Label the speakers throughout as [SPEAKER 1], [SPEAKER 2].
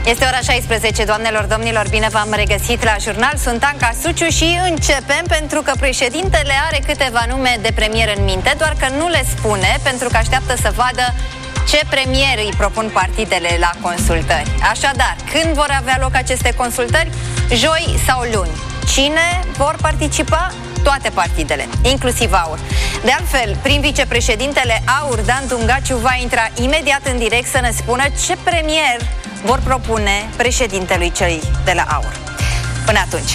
[SPEAKER 1] Este ora 16, doamnelor, domnilor, bine v-am regăsit la jurnal. Sunt Anca Suciu și începem pentru că președintele are câteva nume de premier în minte, doar că nu le spune pentru că așteaptă să vadă ce premier îi propun partidele la consultări. Așadar, când vor avea loc aceste consultări? Joi sau luni? Cine vor participa? Toate partidele, inclusiv AUR. De altfel, prin vicepreședintele AUR, Dan Tungaciu, va intra imediat în direct să ne spună ce premier vor propune președintelui cei de la AUR. Până atunci,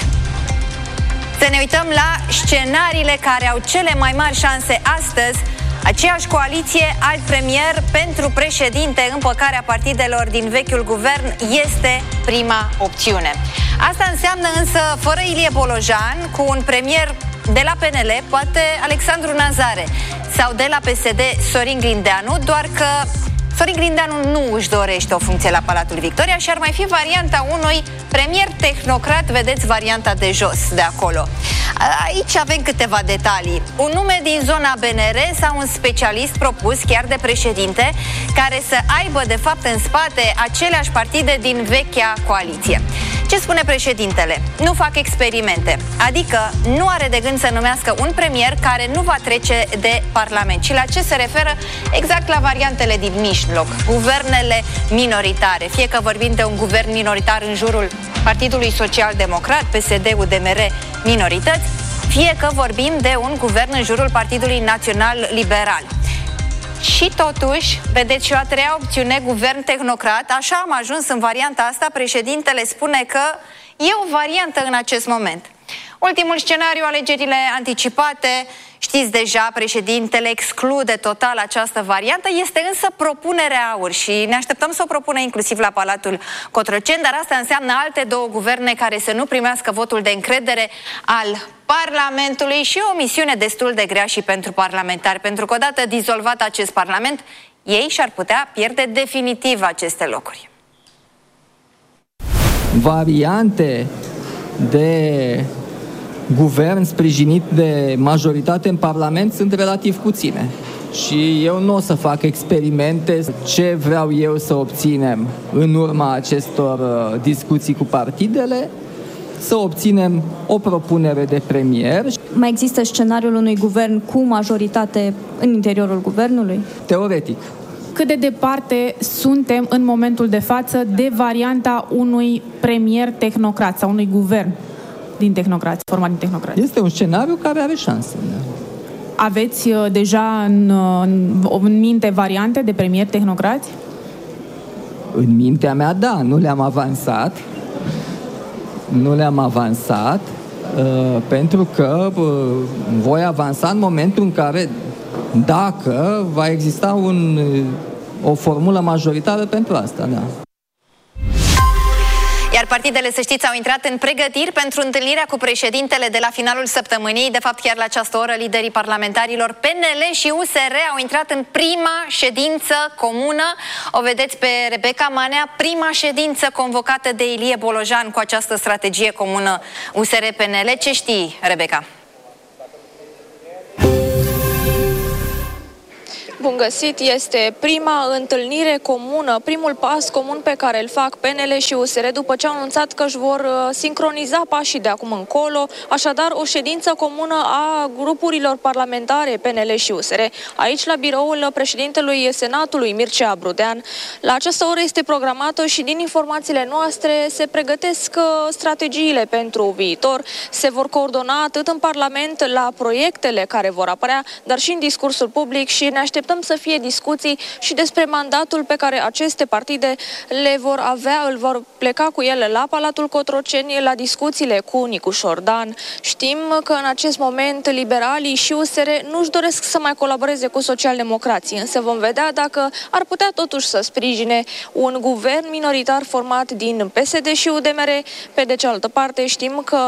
[SPEAKER 1] să ne uităm la scenariile care au cele mai mari șanse astăzi. Aceeași coaliție, alt premier pentru președinte, împăcarea partidelor din vechiul guvern este prima opțiune. Asta înseamnă însă fără Ilie Bolojan, cu un premier de la PNL, poate Alexandru Nazare, sau de la PSD Sorin Grindeanu, doar că Sorin Grindeanu nu își dorește o funcție la Palatul Victoria și ar mai fi varianta unui premier tehnocrat, vedeți varianta de jos de acolo. Aici avem câteva detalii. Un nume din zona BNR sau un specialist propus chiar de președinte, care să aibă de fapt în spate aceleași partide din vechea coaliție. Ce spune președintele? Nu fac experimente, adică nu are de gând să numească un premier care nu va trece de Parlament. Și la ce se referă? Exact la variantele din mijloc, guvernele minoritare. Fie că vorbim de un guvern minoritar în jurul Partidului Social Democrat, PSD, UDMR, minorități, fie că vorbim de un guvern în jurul Partidului Național Liberal. Și totuși, vedeți, și o a treia opțiune, guvern tehnocrat. Așa am ajuns în varianta asta. Președintele spune că e o variantă în acest moment. Ultimul scenariu, alegerile anticipate. Știți deja, președintele exclude total această variantă. Este însă propunerea AUR și ne așteptăm să o propună inclusiv la Palatul Cotroceni, dar asta înseamnă alte două guverne care să nu primească votul de încredere al Parlamentului și o misiune destul de grea și pentru parlamentari, pentru că odată dizolvat acest Parlament, ei și-ar putea pierde definitiv aceste locuri.
[SPEAKER 2] Variante de guvern sprijinit de majoritate în Parlament sunt relativ puține. Și eu nu o să fac experimente ce vreau eu să obținem în urma acestor discuții cu partidele, să obținem o propunere de premier.
[SPEAKER 3] Mai există scenariul unui guvern cu majoritate în interiorul guvernului?
[SPEAKER 2] Teoretic.
[SPEAKER 4] Cât de departe suntem în momentul de față de varianta unui premier tehnocrat sau unui guvern din tehnocrați, format din tehnocrați?
[SPEAKER 2] Este un scenariu care are șanse.
[SPEAKER 4] Aveți deja în minte variante de premier tehnocrați?
[SPEAKER 2] În mintea mea, da, nu le-am avansat. Nu le-am avansat pentru că voi avansa în momentul în care, dacă va exista o formulă majoritară pentru asta, da.
[SPEAKER 1] Iar partidele, să știți, au intrat în pregătiri pentru întâlnirea cu președintele de la finalul săptămânii. De fapt, chiar la această oră, liderii parlamentarilor PNL și USR au intrat în prima ședință comună. O vedeți pe Rebecca Manea, prima ședință convocată de Ilie Bolojan cu această strategie comună USR-PNL. Ce știi, Rebecca?
[SPEAKER 5] Bun găsit, este prima întâlnire comună, primul pas comun pe care îl fac PNL și USR după ce au anunțat că își vor sincroniza pașii de acum încolo, așadar o ședință comună a grupurilor parlamentare PNL și USR, aici la biroul președintelui Senatului Mircea Brudean. La această oră este programată și din informațiile noastre se pregătesc strategiile pentru viitor, se vor coordona atât în Parlament la proiectele care vor apărea, dar și în discursul public și ne așteptăm să fie discuții și despre mandatul pe care aceste partide le vor avea, îl vor pleca cu ele la Palatul Cotroceni, la discuțiile cu Nicu Șordan. Știm că în acest moment liberalii și USR nu-și doresc să mai colaboreze cu socialdemocrații, însă vom vedea dacă ar putea totuși să sprijine un guvern minoritar format din PSD și UDMR. Pe de cealaltă parte știm că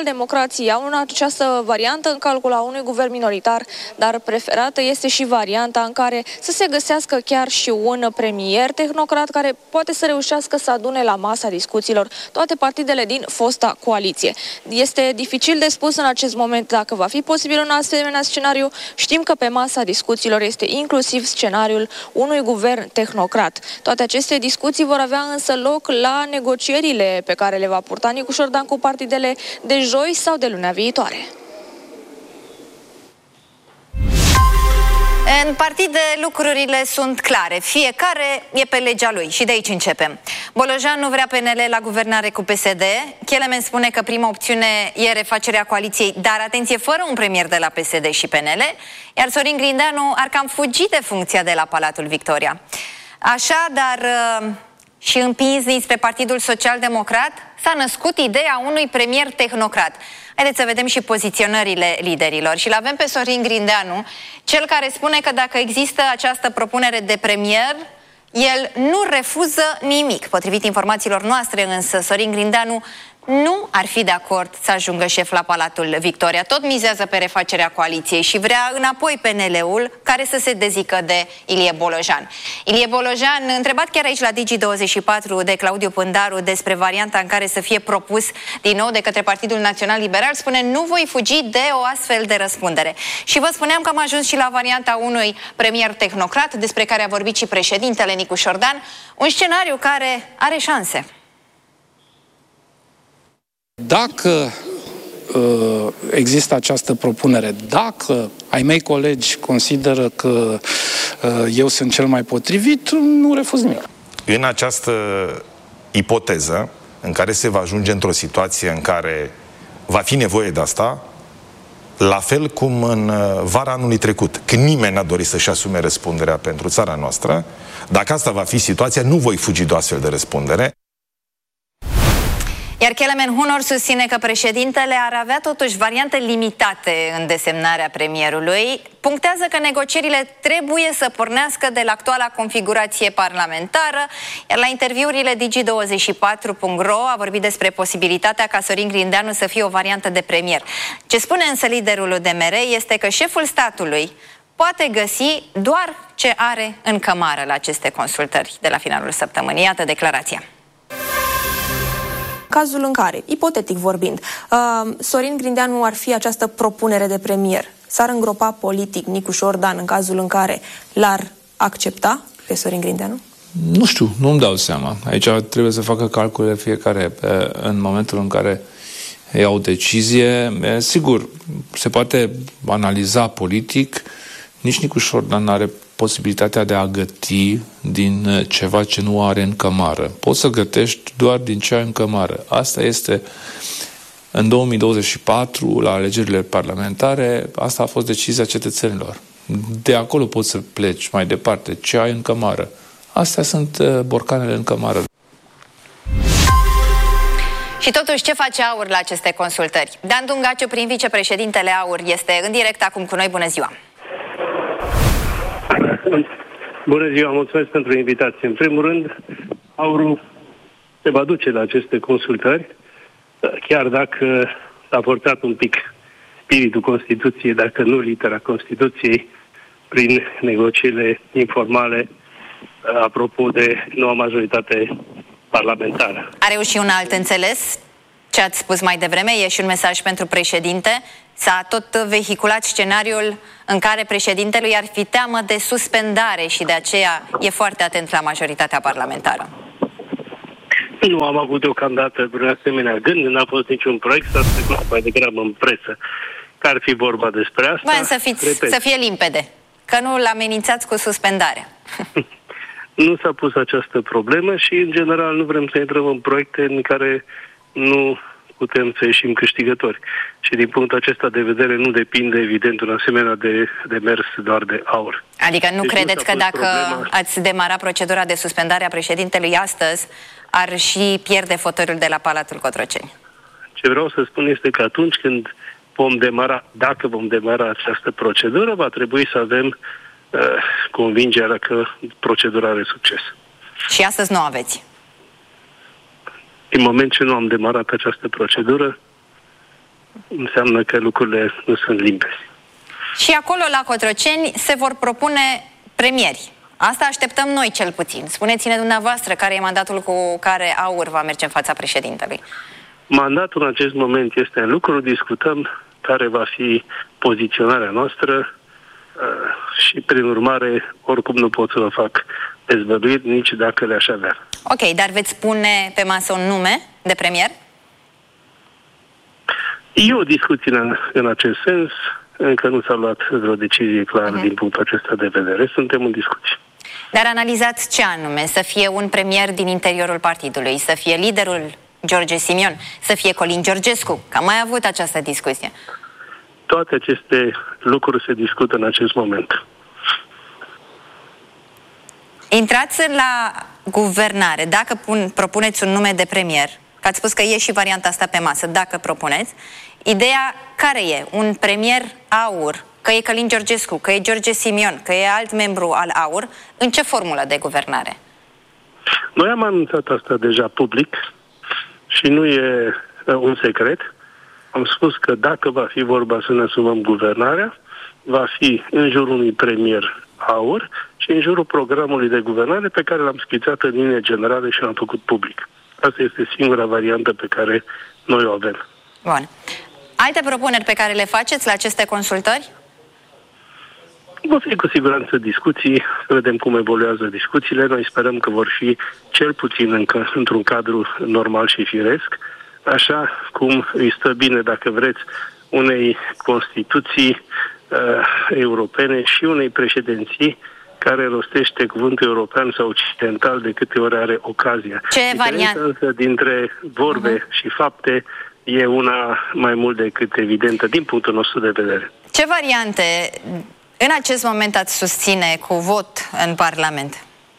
[SPEAKER 5] socialdemocrații au în această variantă în calcul a unui guvern minoritar, dar preferată este și varianta varianta în care să se găsească chiar și un premier tehnocrat care poate să reușească să adune la masa discuțiilor toate partidele din fosta coaliție. Este dificil de spus în acest moment dacă va fi posibil un asemenea scenariu. Știm că pe masa discuțiilor este inclusiv scenariul unui guvern tehnocrat. Toate aceste discuții vor avea însă loc la negocierile pe care le va purta Nicu Șordan cu partidele de joi sau de luna viitoare.
[SPEAKER 1] În partide lucrurile sunt clare. Fiecare e pe legea lui și de aici începem. Bolojan nu vrea PNL la guvernare cu PSD. Kelemen spune că prima opțiune e refacerea coaliției, dar atenție, fără un premier de la PSD și PNL. Iar Sorin Grindeanu ar cam fugi de funcția de la Palatul Victoria. Așa, dar și împins dinspre Partidul Social-Democrat s-a născut ideea unui premier tehnocrat. Haideți să vedem și poziționările liderilor. Și l-avem pe Sorin Grindeanu, cel care spune că dacă există această propunere de premier, el nu refuză nimic. Potrivit informațiilor noastre, însă, Sorin Grindeanu nu ar fi de acord să ajungă șef la Palatul Victoria. Tot mizează pe refacerea coaliției și vrea înapoi PNL-ul care să se dezică de Ilie Bolojan. Ilie Bolojan, întrebat chiar aici la Digi24 de Claudiu Pândaru despre varianta în care să fie propus din nou de către Partidul Național Liberal, spune: nu voi fugi de o astfel de răspundere. Și vă spuneam că am ajuns și la varianta unui premier tehnocrat, despre care a vorbit și președintele Nicu Șordan, un scenariu care are șanse.
[SPEAKER 6] Dacă există această propunere, dacă ai mei colegi consideră că eu sunt cel mai potrivit, nu refuz nimic.
[SPEAKER 7] În această ipoteză, în care se va ajunge într-o situație în care va fi nevoie de asta, la fel cum în vara anului trecut, când nimeni n-a dorit să-și asume răspunderea pentru țara noastră, dacă asta va fi situația, nu voi fugi de o astfel de răspundere.
[SPEAKER 1] Iar Kelemen Hunor susține că președintele ar avea totuși variante limitate în desemnarea premierului. Punctează că negocierile trebuie să pornească de la actuala configurație parlamentară, iar la interviurile Digi24.ro a vorbit despre posibilitatea ca Sorin Grindeanu să fie o variantă de premier. Ce spune însă liderul UDMR este că șeful statului poate găsi doar ce are în cămară la aceste consultări de la finalul săptămânii. Iată declarația.
[SPEAKER 8] Cazul în care, ipotetic vorbind, Sorin Grindeanu ar fi această propunere de premier, s-ar îngropa politic Nicu Șordan în cazul în care l-ar accepta pe Sorin Grindeanu?
[SPEAKER 9] Nu știu, nu-mi dau seama. Aici trebuie să facă calcule fiecare în momentul în care ia o decizie. Sigur, se poate analiza politic. Nici Nicu Șordan nu are posibilitatea de a găti din ceva ce nu are în cămară. Poți să gătești doar din ce ai în cămară. Asta este în 2024, la alegerile parlamentare, asta a fost decizia cetățenilor. De acolo poți să pleci mai departe. Ce ai în cămară? Astea sunt borcanele în cămară.
[SPEAKER 1] Și totuși, ce face AUR la aceste consultări? Dan Dungaciu, prin vicepreședintele AUR, este în direct acum cu noi. Bună ziua!
[SPEAKER 10] Bună ziua, mulțumesc pentru invitație. În primul rând, AUR se va duce la aceste consultări, chiar dacă s-a forțat un pic spiritul Constituției, dacă nu litera Constituției, prin negocierile informale apropo de noua majoritate parlamentară.
[SPEAKER 1] A reușit un alt înțeles? Ce ați spus mai devreme? E și un mesaj pentru președinte? S-a tot vehiculat scenariul în care președintelui ar fi teamă de suspendare și de aceea e foarte atent la majoritatea parlamentară.
[SPEAKER 10] Nu am avut deocamdată vreun asemenea gând, n-a fost niciun proiect, s-a speculat mai degrabă în presă că ar fi vorba despre asta.
[SPEAKER 1] Băi, să fie limpede, că nu l-amenințați cu suspendarea.
[SPEAKER 10] Nu s-a pus această problemă și, în general, nu vrem să intrăm în proiecte în care nu putem să ieșim câștigători. Și din punctul acesta de vedere nu depinde, evident, un asemenea de mers doar de AUR.
[SPEAKER 1] Adică nu credeți că dacă ați demara procedura de suspendare a președintelui astăzi, ar și pierde fotoliul de la Palatul Cotroceni?
[SPEAKER 10] Ce vreau să spun este că atunci când dacă vom demara această procedură, va trebui să avem convingerea că procedura are succes.
[SPEAKER 1] Și astăzi nu aveți?
[SPEAKER 10] În moment ce nu am demarat această procedură, înseamnă că lucrurile nu sunt limpezi.
[SPEAKER 1] Și acolo, la Cotroceni, se vor propune premieri. Asta așteptăm noi, cel puțin. Spuneți-ne dumneavoastră care e mandatul cu care AUR va merge în fața președintelui.
[SPEAKER 10] Mandatul în acest moment este în lucru, discutăm care va fi poziționarea noastră și, prin urmare, oricum nu pot să vă fac dezvăluiri, nici dacă le-aș avea.
[SPEAKER 1] Ok, dar veți pune pe masă un nume de premier?
[SPEAKER 10] E o discuție în acest sens. Încă nu s-a luat vreo decizie clară din punctul acesta de vedere. Suntem în discuție.
[SPEAKER 1] Dar analizați ce anume? Să fie un premier din interiorul partidului, să fie liderul George Simion, să fie Călin Georgescu, că am mai avut această discuție.
[SPEAKER 10] Toate aceste lucruri se discută în acest moment.
[SPEAKER 1] Intrați la guvernare, dacă propuneți un nume de premier, că ați spus că e și varianta asta pe masă, dacă propuneți, ideea care e? Un premier AUR, că e Călin Georgescu, că e George Simion, că e alt membru al AUR, în ce formulă de guvernare?
[SPEAKER 10] Noi am anunțat asta deja public și nu e un secret. Am spus că dacă va fi vorba să ne asumăm guvernarea, va fi în jurul unui premier AUR și în jurul programului de guvernare pe care l-am schițat în linie generale și l-am făcut public. Asta este singura variantă pe care noi o avem.
[SPEAKER 1] Bun. Alte propuneri pe care le faceți la aceste consultări?
[SPEAKER 10] Vor fi cu siguranță discuții, să vedem cum evoluează discuțiile. Noi sperăm că vor fi cel puțin într-un cadru normal și firesc, așa cum îi stă bine, dacă vreți, unei Constituții europene și unei președinții care rostește cuvântul european sau occidental de câte ori are ocazia.
[SPEAKER 1] Ce variantă?
[SPEAKER 10] Însă dintre vorbe și fapte e una mai mult decât evidentă din punctul nostru de vedere.
[SPEAKER 1] Ce variante în acest moment ați susține cu vot în Parlament?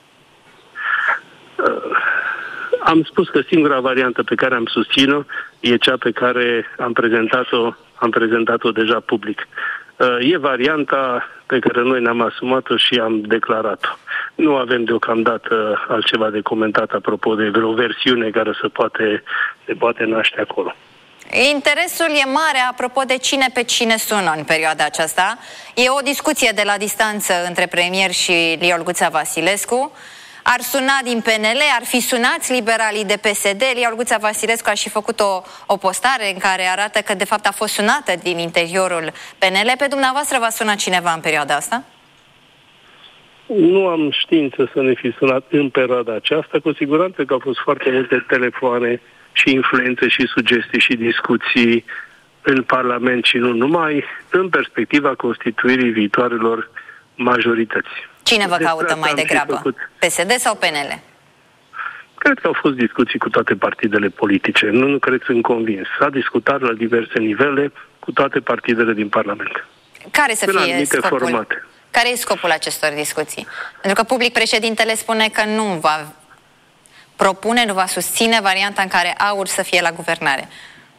[SPEAKER 10] Am spus că singura variantă pe care am susține-o e cea pe care am prezentat-o deja public. E varianta pe care noi ne-am asumat-o și am declarat-o. Nu avem deocamdată altceva de comentat apropo de vreo versiune care se poate naște acolo.
[SPEAKER 1] Interesul e mare apropo de cine pe cine sună în perioada aceasta. E o discuție de la distanță între premier și Liorguța Vasilescu. Ar suna din PNL, ar fi sunați liberalii de PSD. Liorguța Vasilescu a și făcut o postare în care arată că de fapt a fost sunată din interiorul PNL. Pe dumneavoastră va suna cineva în perioada asta?
[SPEAKER 10] Nu am știință să ne fi sunat în perioada aceasta. Cu siguranță că au fost foarte multe telefoane și influențe și sugestii și discuții în Parlament și nu numai, în perspectiva constituirii viitoarelor majorități.
[SPEAKER 1] Cine vă caută mai degrabă? PSD sau PNL?
[SPEAKER 10] Cred că au fost discuții cu toate partidele politice. Nu cred, sunt convins. S-a discutat la diverse nivele cu toate partidele din Parlament.
[SPEAKER 1] Care să fie scopul?
[SPEAKER 10] Formate.
[SPEAKER 1] Care e scopul acestor discuții? Pentru că public președintele spune că nu va propune, nu va susține varianta în care AUR să fie la guvernare.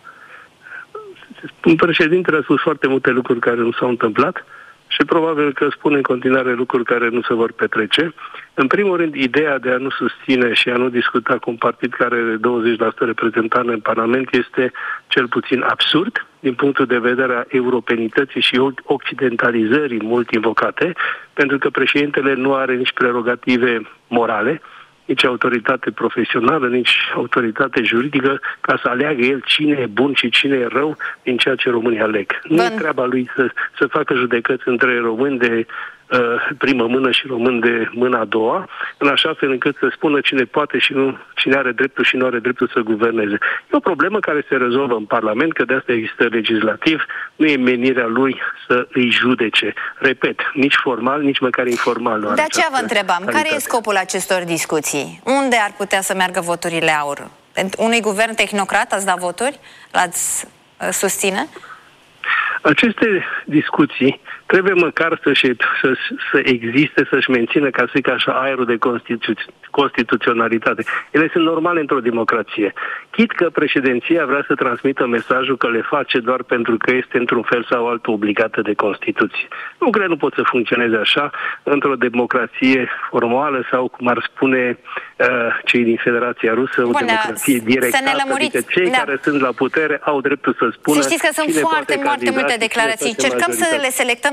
[SPEAKER 10] Președintele a spus foarte multe lucruri care nu s-au întâmplat și probabil că spune în continuare lucruri care nu se vor petrece. În primul rând, ideea de a nu susține și a nu discuta cu un partid care are 20% reprezentare în Parlament este cel puțin absurd din punctul de vedere a europenității și occidentalizării mult invocate, pentru că președintele nu are nici prerogative morale, nici autoritate profesională, nici autoritate juridică ca să aleagă el cine e bun și cine e rău din ceea ce românii aleg. Nu e treaba lui să facă judecăți între români de primă mână și români de mâna a doua, în așa fel încât să spună cine poate și nu, cine are dreptul și nu are dreptul să guverneze. E o problemă care se rezolvă în Parlament, că de asta există legislativ, nu e menirea lui să îi judece. Repet, nici formal, nici măcar informal.
[SPEAKER 1] De aceea vă întrebam, care e scopul acestor discuții? Unde ar putea să meargă voturile AUR? Pentru unui guvern tehnocrat ați dat voturi? L-ați susține?
[SPEAKER 10] Aceste discuții trebuie măcar să existe, să-și mențină, ca să zic așa, aerul de constituționalitate. Ele sunt normale într-o democrație. Chit că președinția vrea să transmită mesajul că le face doar pentru că este într-un fel sau altul obligată de Constituție. Nu cred, nu pot să funcționeze așa într-o democrație formală sau, cum ar spune cei din Federația Rusă, o democrație directă, adică cei care sunt la putere au dreptul să spună.
[SPEAKER 1] Să știți că sunt foarte multe declarații. Încercăm să le selectăm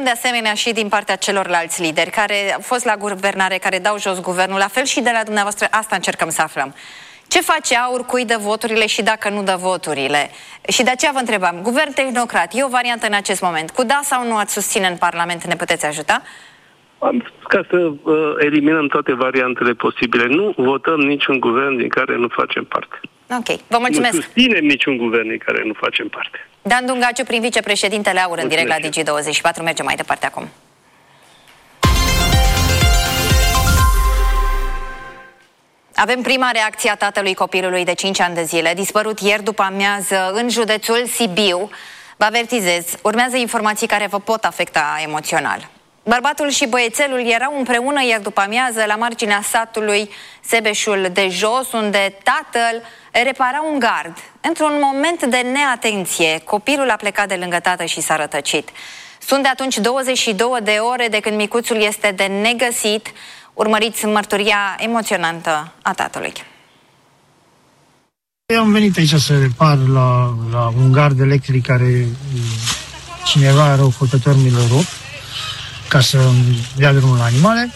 [SPEAKER 1] de asemenea și din partea celorlalți lideri care au fost la guvernare, care dau jos guvernul, la fel și de la dumneavoastră, asta încercăm să aflăm. Ce face AUR, cui dă voturile și dacă nu dă voturile? Și de aceea vă întrebam, guvern tehnocrat, e o variantă în acest moment? Cu da sau nu ați susține în Parlament, ne puteți ajuta?
[SPEAKER 10] Ca să eliminăm toate variantele posibile. Nu votăm niciun guvern din care nu facem parte.
[SPEAKER 1] Ok, vă mulțumesc.
[SPEAKER 10] Nu susținem niciun guvern din care nu facem parte.
[SPEAKER 1] Dan Dungaciu, prin vicepreședintele AUR, în direct la Digi24. Mergem mai departe acum. Avem prima reacție a tatălui copilului de 5 ani de zile, dispărut ieri după amiază în județul Sibiu. Vă avertizez, urmează informații care vă pot afecta emoțional. Bărbatul și băiețelul erau împreună ieri după amiază la marginea satului Sebeșul de Jos, unde tatăl repara un gard. Într-un moment de neatenție, copilul a plecat de lângă tată și s-a rătăcit. Sunt de atunci 22 de ore de când micuțul este de negăsit. Urmăriți mărturia emoționantă a tatălui.
[SPEAKER 11] Eu am venit aici să repar la un gard electric care cineva răufăcător mi l-a rupt ca să dea drumul la animale.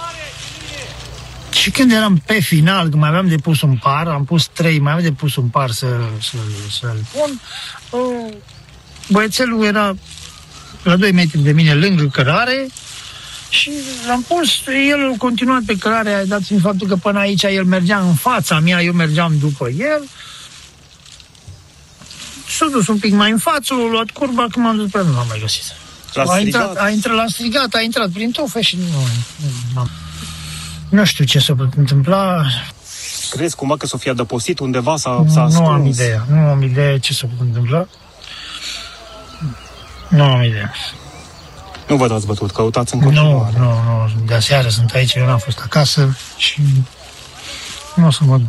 [SPEAKER 11] Și când eram pe final, când mai aveam de pus un par, am pus 3, mai aveam de pus un par să-l pun, băiețelul era la 2 metri de mine lângă cărare și l-am pus, el a continuat pe cărare, dat fiind faptul că până aici el mergea în fața mea, eu mergeam după el. S-a dus un pic mai în față, a luat curba, când m-am dus pe el, nu l-am mai găsit. A intrat prin tofe și nu știu ce s-a întâmplat.
[SPEAKER 12] Crezi cumva că s-o fi adăpostit undeva, s-a
[SPEAKER 11] Nu am idee ce s-a întâmplat. Nu am idee.
[SPEAKER 12] Nu vă dați bătut, căutați în continuare.
[SPEAKER 11] Nu, de aseară sunt aici, eu n-am fost acasă și nu o să mă duc.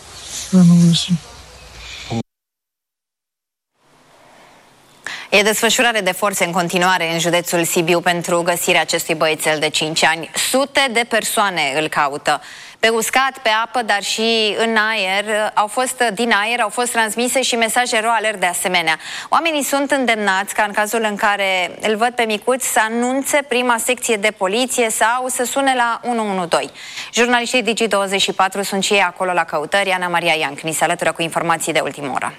[SPEAKER 1] E desfășurare de forțe în continuare în județul Sibiu pentru găsirea acestui băiețel de 5 ani. Sute de persoane îl caută. Pe uscat, pe apă, dar și din aer au fost transmise și mesaje ro-alert de asemenea. Oamenii sunt îndemnați ca în cazul în care îl văd pe micuț să anunțe prima secție de poliție sau să sune la 112. Jurnaliștii Digi24 sunt și ei acolo la căutări. Ana Maria Ianc ni se alătură cu informații de ultimă oră.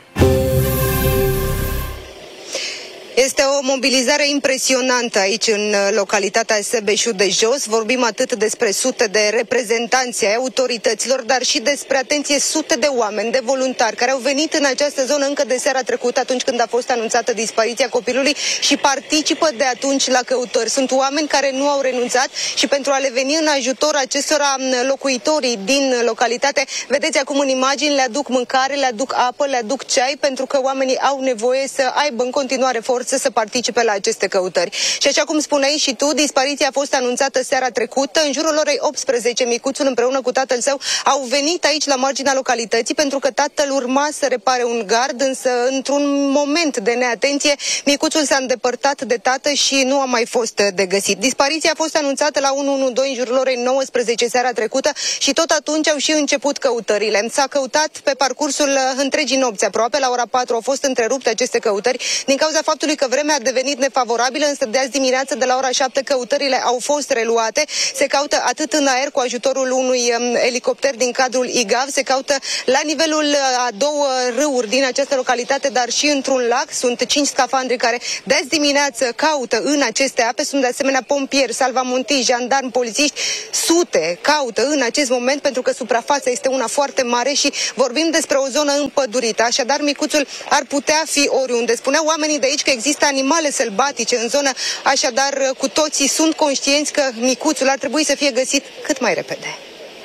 [SPEAKER 13] Este o mobilizare impresionantă aici în localitatea Sebeșul de Jos. Vorbim atât despre sute de reprezentanți ai autorităților, dar și despre, atenție, sute de oameni, de voluntari care au venit în această zonă încă de seara trecută, atunci când a fost anunțată dispariția copilului, și participă de atunci la căutări. Sunt oameni care nu au renunțat și pentru a le veni în ajutor acestora locuitorii din localitate, vedeți acum în imagini, le aduc mâncare, le aduc apă, le aduc ceai, pentru că oamenii au nevoie să aibă în continuare forță să participe la aceste căutări. Și așa cum spuneai și tu, dispariția a fost anunțată seara trecută. În jurul orei 18, micuțul împreună cu tatăl său au venit aici la marginea localității pentru că tatăl urma să repare un gard, însă într-un moment de neatenție micuțul s-a îndepărtat de tată și nu a mai fost de găsit. Dispariția a fost anunțată la 112 în jurul orei 19 seara trecută și tot atunci au și început căutările. S-a căutat pe parcursul întregii nopți aproape, la ora 4 au fost întrerupte aceste căutări din cauza faptului că vremea a devenit nefavorabilă, însă de azi dimineață de la ora 7 căutările au fost reluate. Se caută atât în aer cu ajutorul unui elicopter din cadrul IGAV, se caută la nivelul a 2 râuri din această localitate, dar și într-un lac. Sunt 5 scafandri care de azi dimineață caută în aceste ape. Sunt de asemenea pompieri, salvamontiști, jandarmi, polițiști. Sute caută în acest moment pentru că suprafața este una foarte mare și vorbim despre o zonă împădurită. Așadar, micuțul ar putea fi oriunde. Spuneau oamenii de aici că există animale sălbatice în zonă, așadar cu toții sunt conștienți că micuțul ar trebui să fie găsit cât mai repede.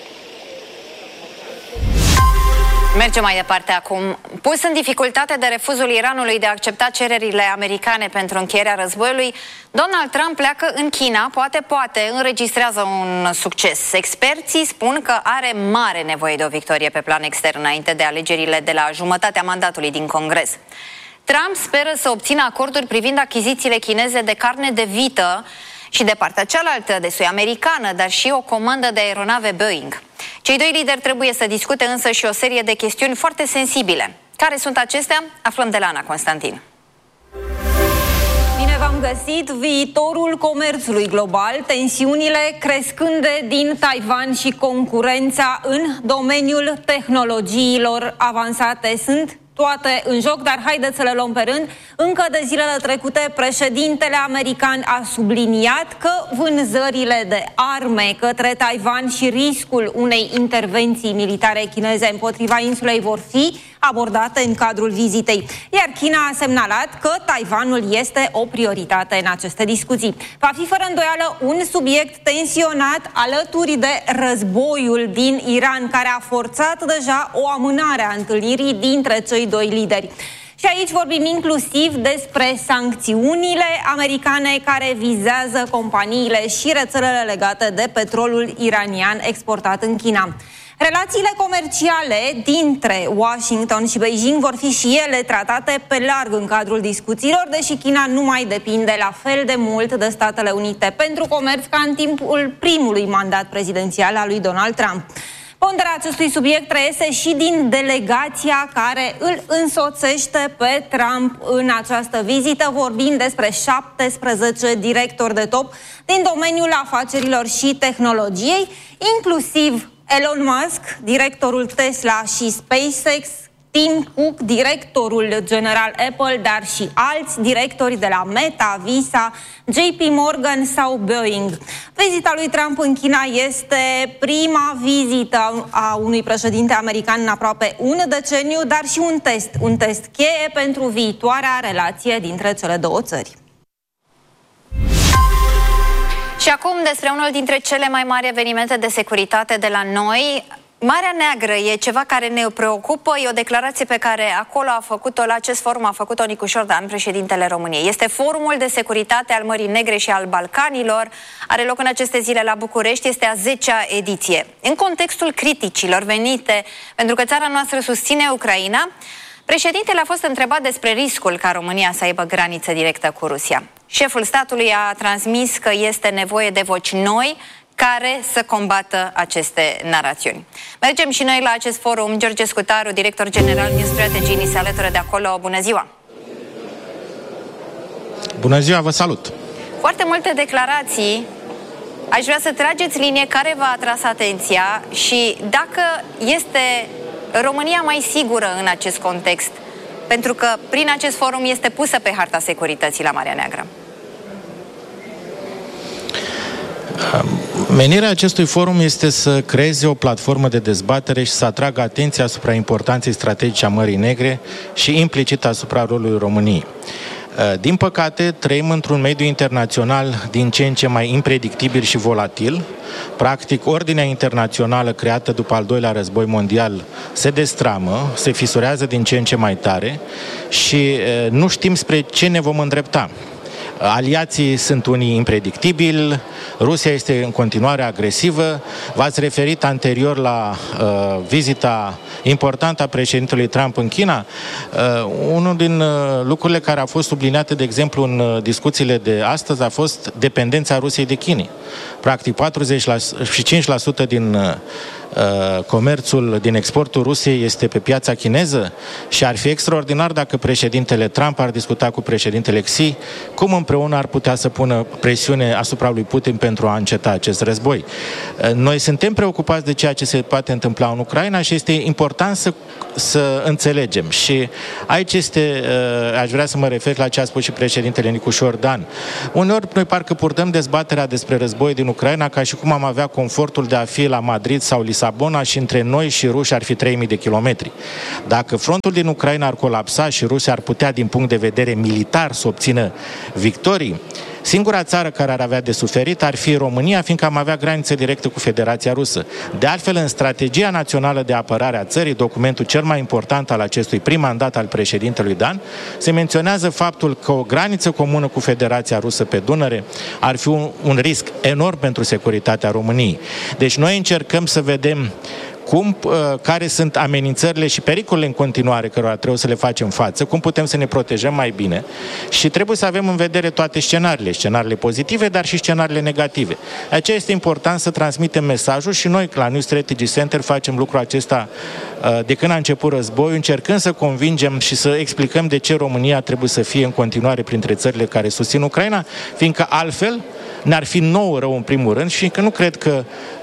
[SPEAKER 1] Mergem mai departe acum. Pus în dificultate de refuzul Iranului de a accepta cererile americane pentru încheierea războiului, Donald Trump pleacă în China, poate înregistrează un succes. Experții spun că are mare nevoie de o victorie pe plan extern înainte de alegerile de la jumătatea mandatului din Congres. Trump speră să obțină acorduri privind achizițiile chineze de carne de vită și de partea cealaltă de soi americană, dar și o comandă de aeronave Boeing. Cei doi lideri trebuie să discute însă și o serie de chestiuni foarte sensibile. Care sunt acestea? Aflăm de la Ana Constantin.
[SPEAKER 14] Bine v-am
[SPEAKER 1] găsit viitorul comerțului global, tensiunile crescânde din Taiwan și concurența în domeniul tehnologiilor avansate sunt toate în joc, dar haideți să le luăm pe rând. Încă de zilele trecute, președintele american a subliniat că vânzările de arme către Taiwan și riscul unei intervenții militare chineze împotriva insulei vor fi abordate în cadrul vizitei. Iar China a semnalat că Taiwanul este o prioritate în aceste discuții. Va fi fără îndoială un subiect tensionat alături de războiul din Iran, care a forțat deja o amânare a întâlnirii dintre cei doi lideri. Și aici vorbim inclusiv despre sancțiunile americane care vizează companiile și rețelele legate de petrolul iranian exportat în China. Relațiile comerciale dintre Washington și Beijing vor fi și ele tratate pe larg în cadrul discuțiilor, deși China nu mai depinde la fel de mult de Statele Unite pentru comerț ca în timpul primului mandat prezidențial al lui Donald Trump. Ponderea acestui subiect reiese și din delegația care îl însoțește pe Trump în această vizită. Vorbim despre 17 directori de top din domeniul afacerilor și tehnologiei, inclusiv Elon Musk, directorul Tesla și SpaceX, Tim Cook, directorul general Apple, dar și alți directori de la Meta, Visa, JP Morgan sau Boeing. Vizita lui Trump în China este prima vizită a unui președinte american în aproape un deceniu, dar și un test cheie pentru viitoarea relație dintre cele două țări. Și acum despre unul dintre cele mai mari evenimente de securitate de la noi. Marea Neagră e ceva care ne preocupă, e o declarație pe care acolo a făcut-o, la acest forum a făcut-o Nicușor Dan, președintele României. Este Forumul de Securitate al Mării Negre și al Balcanilor, are loc în aceste zile la București, este a 10-a ediție. În contextul criticilor venite pentru că țara noastră susține Ucraina, președintele a fost întrebat despre riscul ca România să aibă graniță directă cu Rusia. Șeful statului a transmis că este nevoie de voci noi care să combată aceste narațiuni. Mergem și noi la acest forum. George Scutaru, director general New Strategy, ni se alătură de acolo. Bună ziua!
[SPEAKER 14] Bună ziua, vă salut!
[SPEAKER 1] Foarte multe declarații. Aș vrea să trageți linie care v-a atras atenția și dacă este România mai sigură în acest context, pentru că prin acest forum este pusă pe harta securității la Marea Neagră.
[SPEAKER 14] Menirea acestui forum este să creeze o platformă de dezbatere și să atragă atenția asupra importanței strategice a Mării Negre și implicit asupra rolului României. Din păcate, trăim într-un mediu internațional din ce în ce mai impredictibil și volatil. Practic, ordinea internațională creată după al doilea război mondial se destramă, se fisurează din ce în ce mai tare și nu știm spre ce ne vom îndrepta. Aliații sunt unii impredictibili, Rusia este în continuare agresivă. V-ați referit anterior la vizita importantă a președintelui Trump în China. Unul din lucrurile care a fost subliniate, de exemplu, în discuțiile de astăzi a fost dependența Rusiei de China. Practic 45% din comerțul din exportul Rusiei este pe piața chineză și ar fi extraordinar dacă președintele Trump ar discuta cu președintele Xi cum împreună ar putea să pună presiune asupra lui Putin pentru a înceta acest război. Noi suntem preocupați de ceea ce se poate întâmpla în Ucraina și este important să înțelegem. Și aici aș vrea să mă refer la ce a spus și președintele Nicușor Dan. Uneori noi parcă purtăm dezbaterea despre război din Ucraina ca și cum am avea confortul de a fi la Madrid sau Lisabona și între noi și ruși ar fi 3000 de kilometri. Dacă frontul din Ucraina ar colapsa și Rusia ar putea din punct de vedere militar să obțină victorii, singura țară care ar avea de suferit ar fi România, fiindcă am avea graniță directă cu Federația Rusă. De altfel, în Strategia Națională de Apărare a țării, documentul cel mai important al acestui prim mandat al președintelui Dan, se menționează faptul că o graniță comună cu Federația Rusă pe Dunăre ar fi un risc enorm pentru securitatea României. Deci noi încercăm să vedem care sunt amenințările și pericolele în continuare cărora trebuie să le facem față, cum putem să ne protejăm mai bine și trebuie să avem în vedere toate scenariile pozitive, dar și scenariile negative. Aceea este important să transmitem mesajul și noi la New Strategy Center facem lucrul acesta de când a început războiul, încercând să convingem și să explicăm de ce România trebuie să fie în continuare printre țările care susțin Ucraina, fiindcă altfel ne-ar fi nouă rău în primul rând și că nu cred că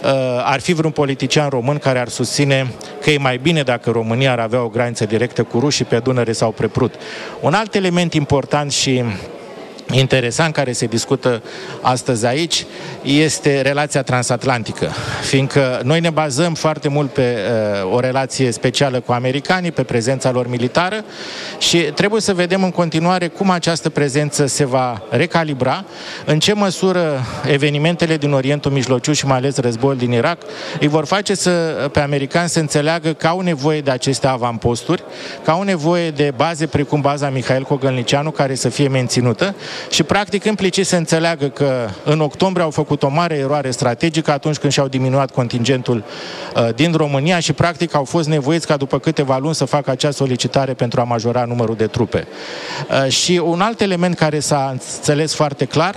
[SPEAKER 14] ar fi vreun politician român care ar susține că e mai bine dacă România ar avea o graniță directă cu rușii pe Dunăre sau pe Prut. Un alt element important și interesant care se discută astăzi aici este relația transatlantică, fiindcă noi ne bazăm foarte mult pe o relație specială cu americanii, pe prezența lor militară și trebuie să vedem în continuare cum această prezență se va recalibra, în ce măsură evenimentele din Orientul Mijlociu și mai ales războiul din Irak îi vor face pe americani să înțeleagă că au nevoie de aceste avamposturi, că au nevoie de baze precum baza Mihail Cogălnicianu care să fie menținută și practic implicit să înțeleagă că în octombrie au făcut o mare eroare strategică atunci când și-au diminuat contingentul din România și practic au fost nevoiți ca după câteva luni să facă acea solicitare pentru a majora numărul de trupe. Și un alt element care s-a înțeles foarte clar,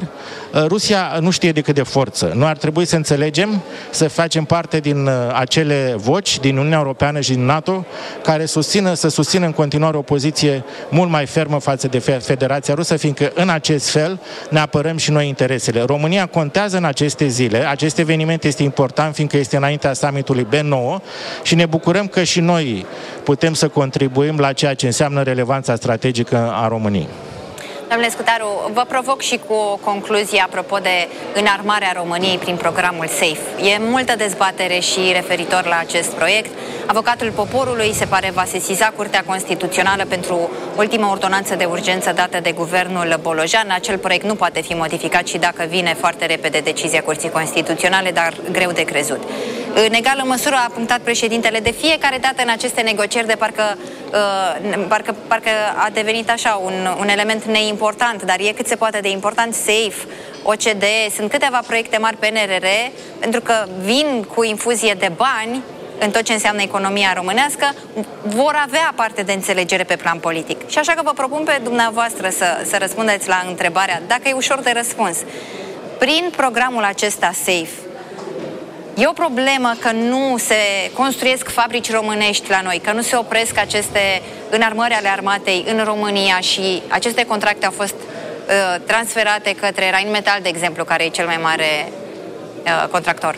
[SPEAKER 14] Rusia nu știe decât de forță. Noi ar trebui să înțelegem, să facem parte din acele voci din Uniunea Europeană și din NATO care să susțină în continuare o poziție mult mai fermă față de Federația Rusă, fiindcă în acest fel ne apărăm și noi interesele. România contează în aceste zile, acest eveniment este important fiindcă este înaintea summitului B9 și ne bucurăm că și noi putem să contribuim la ceea ce înseamnă relevanța strategică a României.
[SPEAKER 1] Domnule Scutaru, vă provoc și cu o concluzie apropo de înarmarea României prin programul SAFE. E multă dezbatere și referitor la acest proiect. Avocatul poporului se pare va sesiza Curtea Constituțională pentru ultima ordonanță de urgență dată de guvernul Bolojan. Acel proiect nu poate fi modificat și dacă vine foarte repede decizia Curții Constituționale, dar greu de crezut. În egală măsură a punctat președintele de fiecare dată în aceste negocieri de parcă a devenit așa un element neimportant, dar e cât se poate de important SAFE, OCDE, sunt câteva proiecte mari PNRR, pentru că vin cu infuzie de bani în tot ce înseamnă economia românească, vor avea parte de înțelegere pe plan politic. Și așa că vă propun pe dumneavoastră să răspundeți la întrebarea, dacă e ușor de răspuns. Prin programul acesta SAFE, e o problemă că nu se construiesc fabrici românești la noi, că nu se opresc aceste înarmări ale armatei în România și aceste contracte au fost transferate către Rheinmetall, de exemplu, care e cel mai mare contractor.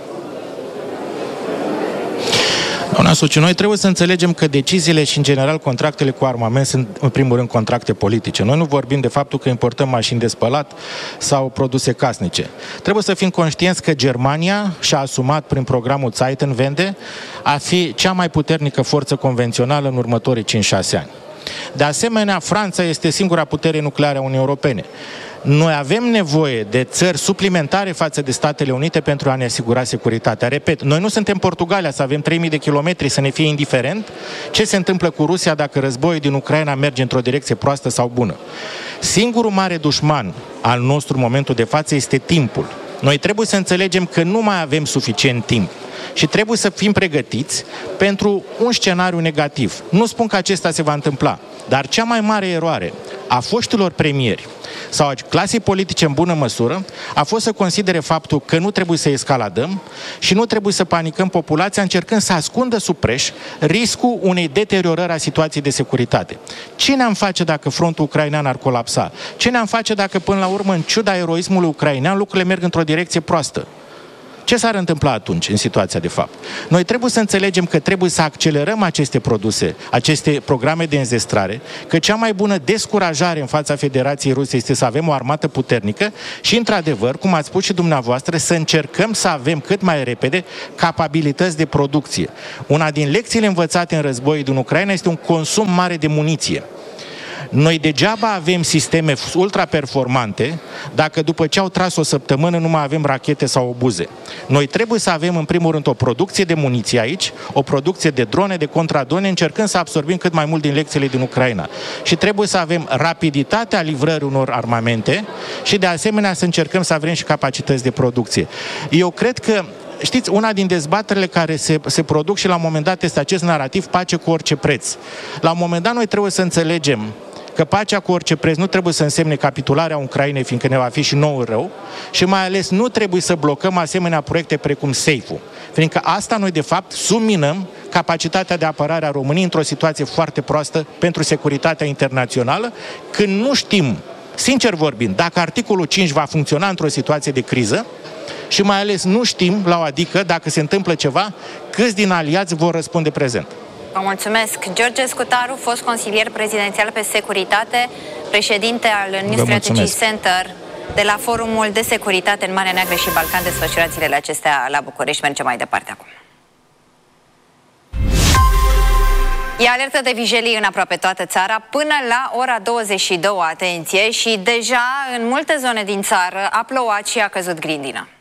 [SPEAKER 14] Doamna Suciu, noi trebuie să înțelegem că deciziile și, în general, contractele cu armament sunt, în primul rând, contracte politice. Noi nu vorbim de faptul că importăm mașini de spălat sau produse casnice. Trebuie să fim conștienți că Germania și-a asumat, prin programul Zeitenwende, a fi cea mai puternică forță convențională în următorii 5-6 ani. De asemenea, Franța este singura putere nucleară a Uniunii Europene. Noi avem nevoie de țări suplimentare față de Statele Unite pentru a ne asigura securitatea. Repet, noi nu suntem Portugalia să avem 3000 de kilometri, să ne fie indiferent ce se întâmplă cu Rusia dacă războiul din Ucraina merge într-o direcție proastă sau bună. Singurul mare dușman al nostru în momentul de față este timpul. Noi trebuie să înțelegem că nu mai avem suficient timp și trebuie să fim pregătiți pentru un scenariu negativ. Nu spun că acesta se va întâmpla, dar cea mai mare eroare a foștilor premieri sau a clasei politice în bună măsură a fost să considere faptul că nu trebuie să escaladăm și nu trebuie să panicăm populația încercând să ascundă sub preș riscul unei deteriorări a situației de securitate. Ce ne-am face dacă frontul ucrainean ar colapsa? Ce ne-am face dacă până la urmă, în ciuda eroismului ucrainean, lucrurile merg într-o direcție proastă? Ce s-ar întâmpla atunci în situația de fapt? Noi trebuie să înțelegem că trebuie să accelerăm aceste produse, aceste programe de înzestrare, că cea mai bună descurajare în fața Federației Ruse este să avem o armată puternică și, într-adevăr, cum ați spus și dumneavoastră, să încercăm să avem cât mai repede capabilități de producție. Una din lecțiile învățate în războiul din Ucraina este un consum mare de muniție. Noi degeaba avem sisteme ultraperformante dacă după ce au tras o săptămână nu mai avem rachete sau obuze. Noi trebuie să avem în primul rând o producție de muniție aici, o producție de drone, de contradrone, încercând să absorbim cât mai mult din lecțiile din Ucraina. Și trebuie să avem rapiditatea livrării unor armamente și de asemenea să încercăm să avem și capacități de producție. Eu cred că știți, una din dezbaterile care se produc și la un moment dat este acest narativ, pace cu orice preț. La un moment dat noi trebuie să înțelegem că pacea cu orice preț nu trebuie să însemne capitularea Ucrainei, fiindcă ne va fi și nouă rău, și mai ales nu trebuie să blocăm asemenea proiecte precum SAFE-ul. Fiindcă asta noi, de fapt, subminăm capacitatea de apărare a României într-o situație foarte proastă pentru securitatea internațională, când nu știm, sincer vorbind, dacă articolul 5 va funcționa într-o situație de criză și mai ales nu știm, la o adică, dacă se întâmplă ceva, câți din aliați vor răspunde prezent.
[SPEAKER 1] Vă mulțumesc. George Scutaru, fost consilier prezidențial pe securitate, președinte al New Strategy Center de la Forumul de Securitate în Marea Neagră și Balcan, desfășurat zilele acestea la București. Mergem mai departe acum. E alertă de vijelii în aproape toată țara până la ora 22, atenție, și deja în multe zone din țară a plouat și a căzut grindină.